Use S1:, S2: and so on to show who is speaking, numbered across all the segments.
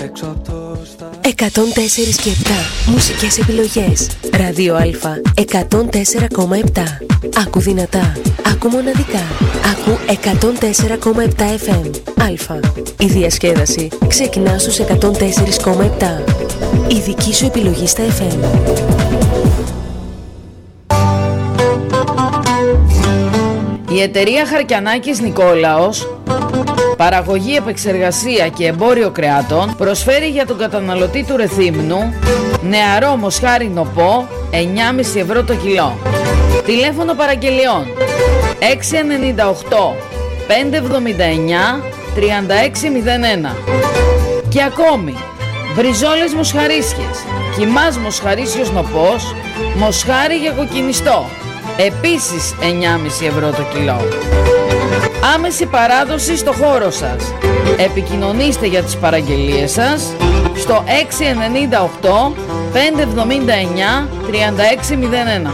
S1: 104 και 7 μουσικές επιλογές. Ράδιο Α 104,7. Άκου δυνατά, άκου μοναδικά. Άκου 104,7 FM. Α. Η διασκέδαση ξεκινά στους 104,7. Η δική σου επιλογή στα FM.
S2: Η εταιρεία Χαρκιανάκης Νικόλαος, παραγωγή, επεξεργασία και εμπόριο κρεάτων, προσφέρει για τον καταναλωτή του Ρεθύμνου νεαρό μοσχάρι νοπό 9,5 ευρώ το κιλό. Τηλέφωνο παραγγελιών 698 579 3601. Και ακόμη μπριζόλες μοσχαρίσιες, κιμάς μοσχαρίσιος νοπός, μοσχάρι για κοκκινιστό, επίσης 9,5 ευρώ το κιλό. Άμεση παράδοση στο χώρο σας. Επικοινωνήστε για τις παραγγελίες σας στο 698 579 3601.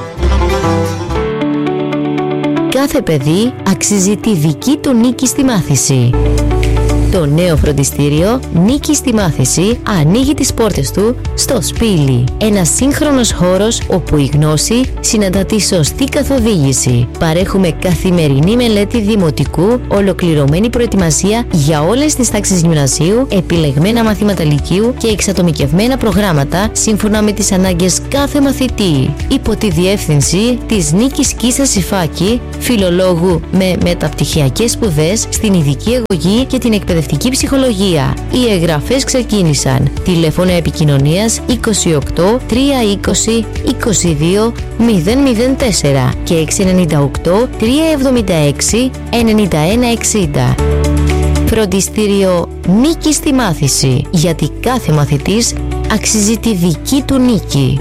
S3: Κάθε παιδί αξίζει τη δική του νίκη στη μάθηση. Το νέο φροντιστήριο Νίκη στη Μάθηση ανοίγει τις πόρτες του στο Σπήλι. Ένας σύγχρονος χώρος όπου η γνώση συναντά τη σωστή καθοδήγηση. Παρέχουμε καθημερινή μελέτη δημοτικού, ολοκληρωμένη προετοιμασία για όλες τις τάξεις γυμνασίου, επιλεγμένα μαθήματα λυκείου και εξατομικευμένα προγράμματα σύμφωνα με τις ανάγκες κάθε μαθητή. Υπό τη διεύθυνση της Νίκης Κίσας Ιφάκη, φιλολόγου με μεταπτυχιακές σπουδές στην ειδική αγωγή και την εκπαιδευτική ψυχολογία. Οι εγγραφές ξεκίνησαν. Τηλέφωνο επικοινωνίας 28 320 22 004 και 698 376 9160. Φροντιστήριο Νίκη στη Μάθηση, γιατί κάθε μαθητής αξίζει τη δική του νίκη.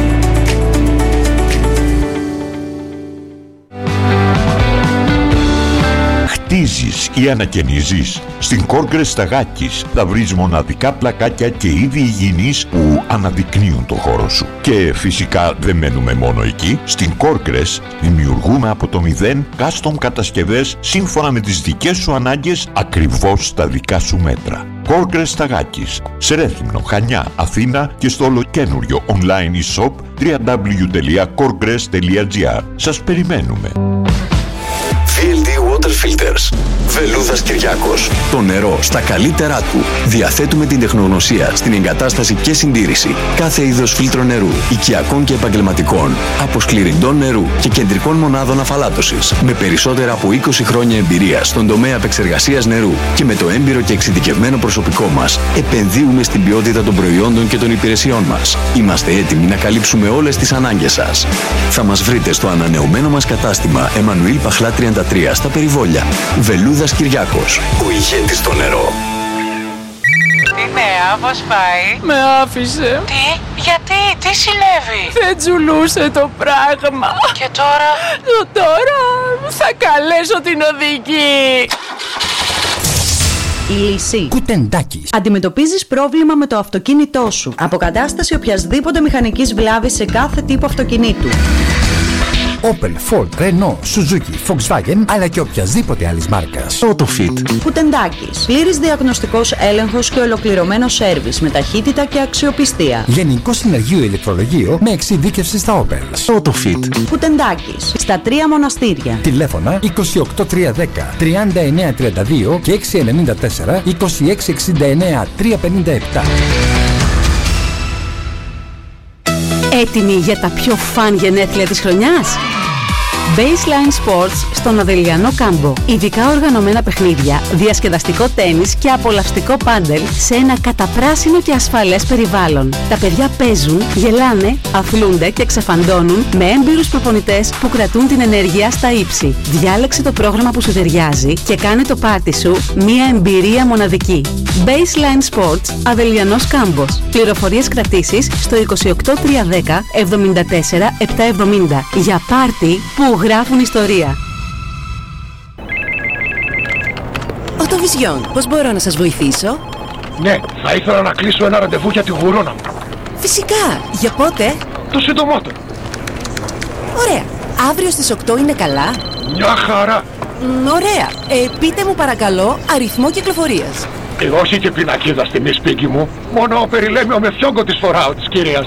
S4: Χτίζεις ή ανακαινίζεις? Στην Corgress Σταγάκης θα βρεις μοναδικά πλακάκια και είδη υγιεινής που αναδεικνύουν το χώρο σου. Και φυσικά δεν μένουμε μόνο εκεί. Στην Corgress δημιουργούμε από το μηδέν custom κατασκευές σύμφωνα με τις δικές σου ανάγκες, ακριβώς στα δικά σου μέτρα. Corgress Σταγάκης, σε Ρέθυμνο, Χανιά, Αθήνα και στο ολοκένουργιο online e-shop www.corgress.gr. Σας περιμένουμε.
S5: VLD Water Filters. Βελούδας Κυριάκος. Το νερό στα καλύτερά του. Διαθέτουμε την τεχνογνωσία στην εγκατάσταση και συντήρηση κάθε είδος φίλτρο νερού, οικιακών και επαγγελματικών, αποσκληρυντών νερού και κεντρικών μονάδων αφαλάτωσης. Με περισσότερα από 20 χρόνια εμπειρία στον τομέα επεξεργασίας νερού και με το έμπειρο και εξειδικευμένο προσωπικό μας, επενδύουμε στην ποιότητα των προϊόντων και των υπηρεσιών μας. Είμαστε έτοιμοι να καλύψουμε όλες τις ανάγκες σας. Θα μας βρείτε στο ανανεωμένο μας κατάστημα Εμμανουήλ Παχλά 33 στα Περιβόλια. Βελούδας Κυριάκος, ο ηγέτης στο νερό.
S6: Τι νέα, πώς πάει?
S7: Με άφησε.
S6: Τι, γιατί, τι συνέβη?
S7: Δεν τζουλούσε το πράγμα.
S6: Και τώρα?
S7: Τώρα θα καλέσω την οδηγή.
S8: Η λύση.
S9: Κουτεντάκης.
S8: Αντιμετωπίζεις πρόβλημα με το αυτοκίνητό σου. Αποκατάσταση οποιασδήποτε μηχανικής βλάβης σε κάθε τύπο αυτοκινήτου.
S9: Opel, Ford, Renault, Suzuki, Volkswagen, αλλά και οποιασδήποτε άλλης μάρκας.
S5: AutoFit.
S8: Κουτεντάκης. Πλήρης διαγνωστικός έλεγχος και ολοκληρωμένο σέρβις με ταχύτητα και αξιοπιστία.
S9: Γενικό συνεργείο ηλεκτρολογείο με εξειδίκευση στα Opel.
S5: AutoFit.
S8: Κουτεντάκης. Στα 3 μοναστήρια.
S9: Τηλέφωνα 28310 3932 και 694 2669 357.
S10: Έτοιμοι για τα πιο φαν γενέθλια της χρονιάς? Baseline Sports στον Αδελιανό Κάμπο. Ειδικά οργανωμένα παιχνίδια, διασκεδαστικό τένις και απολαυστικό πάντελ σε ένα καταπράσινο και ασφαλές περιβάλλον. Τα παιδιά παίζουν, γελάνε, αθλούνται και ξεφαντώνουν με έμπειρους προπονητές που κρατούν την ενέργεια στα ύψη. Διάλεξε το πρόγραμμα που σου ταιριάζει και κάνε το πάρτι σου μια εμπειρία μοναδική. Baseline Sports, Αδελιανός Κάμπος. Πληροφορίες κρατήσεις στο 28310 74 770 για πάρτι που γράφουν ιστορία.
S1: Οτοβιζιόν, πώς μπορώ να σας βοηθήσω?
S11: Ναι, θα ήθελα να κλείσω ένα ραντεβού για τη γουρώνα μου.
S1: Φυσικά, για πότε?
S11: Το συντομότερο.
S1: Ωραία, αύριο στις 8 είναι καλά?
S11: Μια χαρά.
S1: Ωραία, πείτε μου παρακαλώ αριθμό κυκλοφορίας.
S11: Εγώ όχι και πινακίδα στη μισπίκη μου. Μόνο περιλέμιο με φιόγκο της φοράω της κυρίας.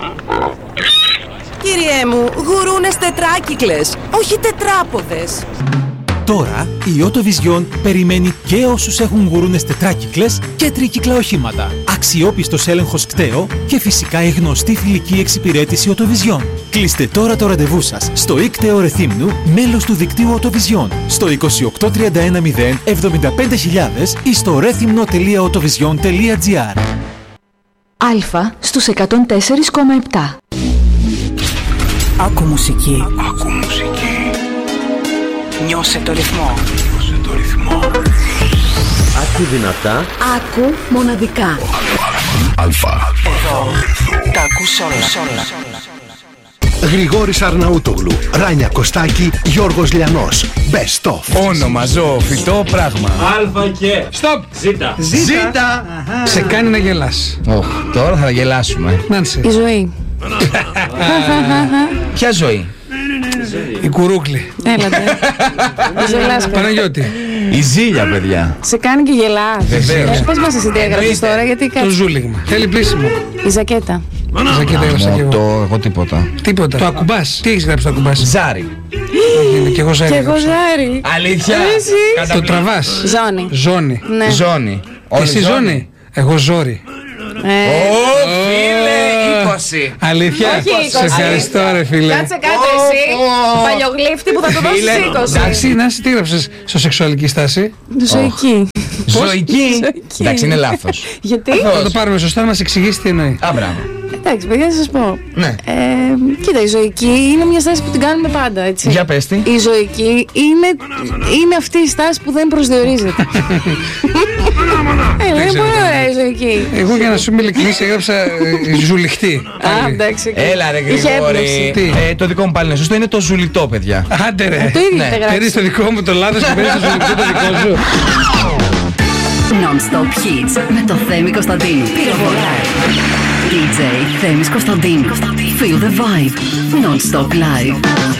S12: Κύριέ μου, γουρούνες τετράκυκλες, όχι τετράποδες.
S13: Τώρα η Autovision περιμένει και όσους έχουν γουρούνες τετράκυκλες και τρίκυκλα οχήματα. Αξιόπιστος έλεγχος κταίο και φυσικά η γνωστή φιλική εξυπηρέτηση Autovision. Κλείστε τώρα το ραντεβού σας στο ΙΚΤΕΟ Ρεθύμνου, μέλος του δικτύου Autovision, στο 28310 75000 ή στο rethymno.autovision.gr.
S14: Αλφα στους 104,7.
S15: Άκου μουσική.
S16: Άκου μουσική.
S15: Νιώσε το ρυθμό.
S16: Νιώσε το ρυθμό.
S17: Άκου δυνατά.
S14: Άκου μοναδικά.
S16: Αλφα.
S15: Εδώ τα ακούς όλα.
S18: Γρηγόρης Αρναούτογλου, Ράνια Κωστάκη, Γιώργος Λιανός. Best of.
S19: Όνομα, ζώο, φυτό, πράγμα.
S20: Αλφα και...
S19: Στοπ!
S20: Ζήτα!
S19: Σε κάνει να γελάς.
S20: Τώρα θα γελάσουμε.
S19: Νάνση.
S14: Η ζωή.
S20: Ποια ζωή?
S19: Η κουρούκλη.
S14: Έλατε.
S19: Παναγιώτη.
S20: Η ζήλια, παιδιά.
S14: Σε κάνει και γελάς.
S20: Βεβαίως.
S14: Πες μας εσύ τι έγραψες τώρα, γιατί
S19: Το ζούλιγμα. Θέλει πλήσιμο.
S14: Η ζακέτα.
S19: Η ζακέτα έγραψα και εγώ.
S20: Εγώ τίποτα.
S19: Τίποτα. Το ακουμπάς. Τι έχεις γράψει το ακουμπάς?
S20: Ζάρι.
S19: Και εγώ ζάρι.
S14: Και εγώ ζάρι.
S20: Αλήθεια.
S19: Το τραβάς.
S14: Ζώνη.
S19: Ζώνη.
S14: Ναι.
S20: Ζώνη.
S19: Εσύ ζώνη. Εγώ ζόρι.
S20: Φίλε, 20.
S19: Αλήθεια.
S14: Όχι 20.
S19: Σε ευχαριστώ ρε φίλε.
S14: Κάτσε κάτω εσύ. Παλιογλύφτη που θα το δώσεις 20.
S19: Εντάξει, Νάση, τι γράψες στο σεξουαλική στάση?
S14: Ζωική.
S20: Ζωική. Εντάξει, είναι λάθος.
S14: Γιατί?
S19: Θα το πάρουμε σωστά να μας εξηγήσει τι εννοεί.
S20: Α, μπράβο.
S14: Εντάξει, παιδιά, θα σας πω.
S20: Ναι.
S14: Κοίτα, η ζωική είναι μια στάση που την κάνουμε πάντα, έτσι.
S20: Για πες τι.
S14: Η ζωική είναι αυτή η στάση που δεν προσδιορίζεται. Είναι πολύ ωραία η ζωική.
S19: Εγώ για να σου είμαι ειλικρινής έγραψα ζουλιχτή.
S14: Α, εντάξει.
S20: Έλα ρε Γρηγόρη. Το δικό μου πάλι είναι σωστό, είναι το ζουλιτό, παιδιά.
S19: Άντε ρε.
S14: Το ίδιο είτε
S19: Παίρνεις το δικό μου το λάθος και παίρνεις το ζουλιχτό το δικό σου.
S3: Non-stop hits με το Θέμη Κωνσταντίνου. DJ Θέμης Κωνσταντίνου. Feel the vibe. Non-stop live.